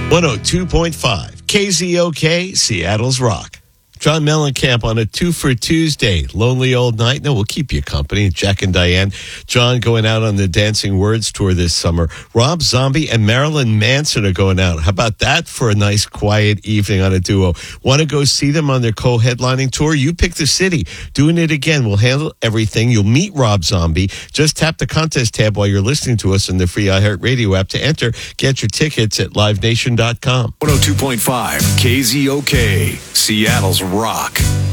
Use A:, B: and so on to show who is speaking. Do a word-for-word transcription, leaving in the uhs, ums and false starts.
A: one oh two point five K Z O K, Seattle's Rock. John Mellencamp on a two for Tuesday. Lonely Old Night. No, we'll keep you company. Jack and Diane. John going out on the Dancing Words tour this summer. Rob Zombie and Marilyn Manson are going out. How about that for a nice quiet evening on a duo? Want to go see them on their co-headlining tour? You pick the city. Doing it again. We'll handle everything. You'll meet Rob Zombie. Just tap the contest tab while you're listening to us in the free iHeartRadio app to enter. Get your tickets at live nation dot com.
B: one oh two point five K Z O K, Seattle's Rock.